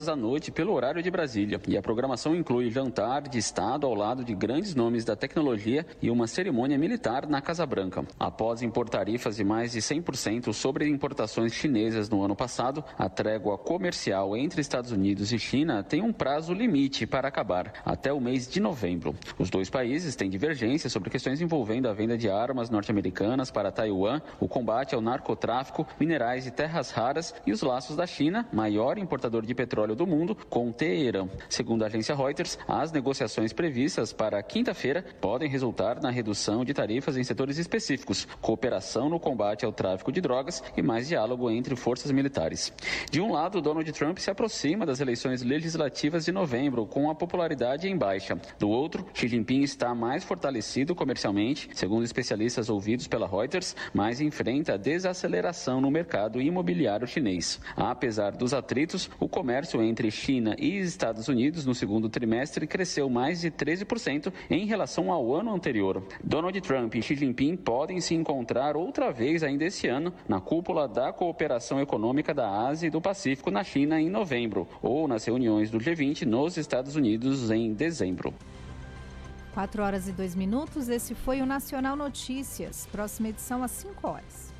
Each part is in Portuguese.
da noite pelo horário de Brasília. E a programação inclui jantar de Estado ao lado de grandes nomes da tecnologia e uma cerimônia militar na Casa Branca. Após impor tarifas de mais de 100% sobre importações chinesas no ano passado, a trégua comercial entre Estados Unidos e China tem um prazo limite para acabar, até o mês de novembro. Os dois países têm divergências sobre questões envolvendo a venda de armas norte-americanas para Taiwan, o combate ao narcotráfico, minerais e terras raras e os laços da China, maior importador de petróleo do mundo, com Teherã. Segundo a agência Reuters, as negociações previstas para quinta-feira podem resultar na redução de tarifas em setores específicos, cooperação no combate ao tráfico de drogas e mais diálogo entre forças militares. De um lado, Donald Trump se aproxima das eleições legislativas de novembro, com a popularidade em baixa. Do outro, Xi Jinping está mais fortalecido comercialmente, segundo especialistas ouvidos pela Reuters, mas enfrenta desaceleração no mercado imobiliário chinês. Apesar dos atritos, o comércio entre China e Estados Unidos no segundo trimestre cresceu mais de 13% em relação ao ano anterior. Donald Trump e Xi Jinping podem se encontrar outra vez ainda esse ano na cúpula da Cooperação Econômica da Ásia e do Pacífico na China em novembro, ou nas reuniões do G20 nos Estados Unidos em dezembro. 4h02, esse foi o Nacional Notícias. Próxima edição às 5h.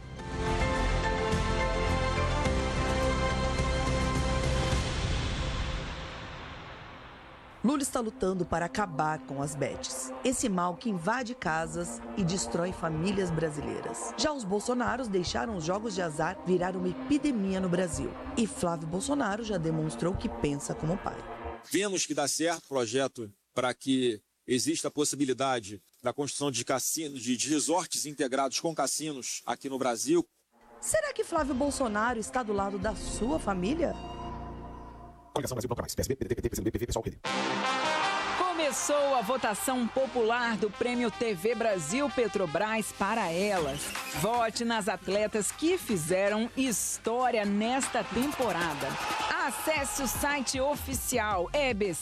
Lula está lutando para acabar com as bets, esse mal que invade casas e destrói famílias brasileiras. Já os bolsonaros deixaram os jogos de azar virar uma epidemia no Brasil. E Flávio Bolsonaro já demonstrou que pensa como pai. Vemos que dá certo o projeto para que exista a possibilidade da construção de cassinos, de resorts integrados com cassinos aqui no Brasil. Será que Flávio Bolsonaro está do lado da sua família? Coligação Brasil Bloco Mais, PSB, PDT, PCdoB, PV, PSOL, PD. Começou a votação popular do Prêmio TV Brasil Petrobras para elas. Vote nas atletas que fizeram história nesta temporada. Acesse o site oficial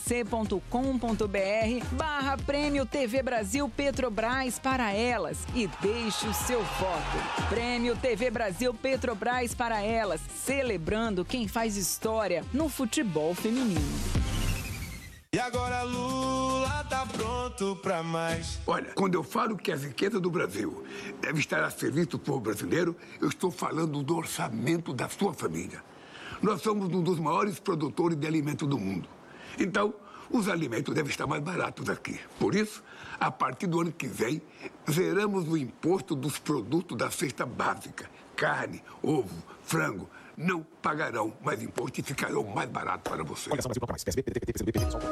ebc.com.br/Prêmio TV Brasil Petrobras para elas e deixe o seu voto. Prêmio TV Brasil Petrobras para elas, celebrando quem faz história no futebol feminino. E agora Lula tá pronto pra mais. Olha, quando eu falo que a riqueza do Brasil deve estar a serviço do povo brasileiro, eu estou falando do orçamento da sua família. Nós somos um dos maiores produtores de alimentos do mundo. Então, os alimentos devem estar mais baratos aqui. Por isso, a partir do ano que vem, zeramos o imposto dos produtos da cesta básica. Carne, ovo, frango, não pagarão mais imposto e ficarão mais baratos para você. Coligação Brasil Bloco Mais, PSB, PDT, PCdoB, PV, PSOL.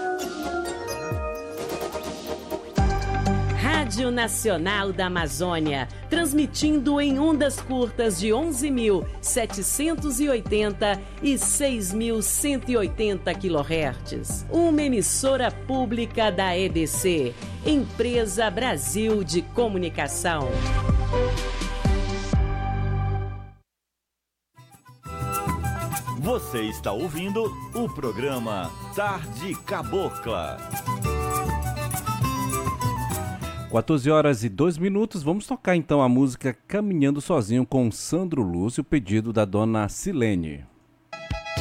Rádio Nacional da Amazônia, transmitindo em ondas curtas de 11.780 e 6.180 kHz. Uma emissora pública da EBC, Empresa Brasil de Comunicação. Você está ouvindo o programa Tarde Cabocla. 14h02, vamos tocar então a música Caminhando Sozinho com Sandro Lúcio, pedido da dona Silene.